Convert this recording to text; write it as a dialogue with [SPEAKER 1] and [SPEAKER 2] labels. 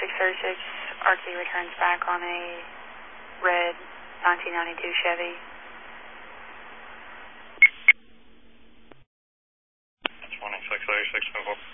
[SPEAKER 1] 2636, RT returns back on a red 1992 Chevy.
[SPEAKER 2] 2636, move up.